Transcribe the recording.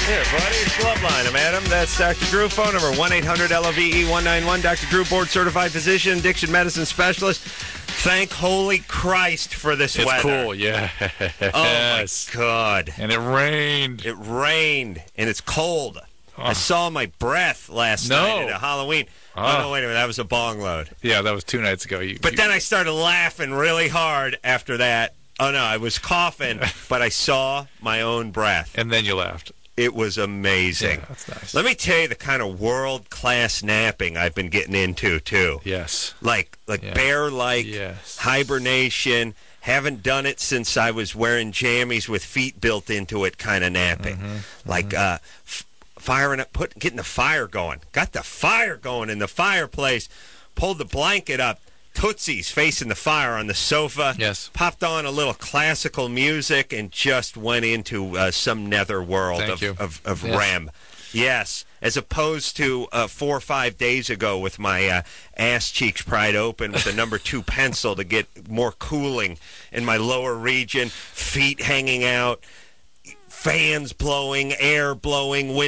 Here, buddy, it's Love Line. I'm Adam. That's Dr. Drew. Phone number 1-800-LOVE-191. Dr. Drew, board-certified physician, addiction medicine specialist. Thank holy Christ for this weather. It's cool, yeah. Oh, my God. And it rained. It rained, and it's cold. I saw my breath last night at a Halloween. Oh, no, wait a minute. That was a bong load. Yeah, that was 2 nights ago. But then I started laughing really hard after that. Oh, no, I was coughing, but I saw my own breath. And then you laughed. It was amazing. Yeah, that's nice. Let me tell you the kind of world-class napping I've been getting into, too. Yes. Like bear-like hibernation. Haven't done it since I was wearing jammies with feet built into it kind of napping. Like firing up, getting the fire going. Got the fire going in the fireplace. Pulled the blanket up. Tootsies facing the fire on the sofa. Yes. Popped on a little classical music and just went into some nether world of REM. Yes. As opposed to 4 or 5 days ago with my ass cheeks pried open with a number 2 pencil to get more cooling in my lower region, feet hanging out, fans blowing, air blowing, wind